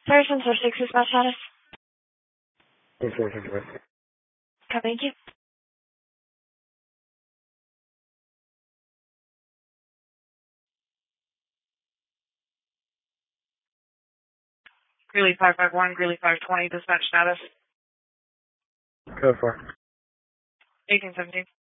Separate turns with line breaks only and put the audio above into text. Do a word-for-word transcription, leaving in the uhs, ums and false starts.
Person four six dispatch status.
Information direct.
Thank you. Greeley five five one, Greeley five twenty, dispatch status.
Code four.
eighteen seventeen.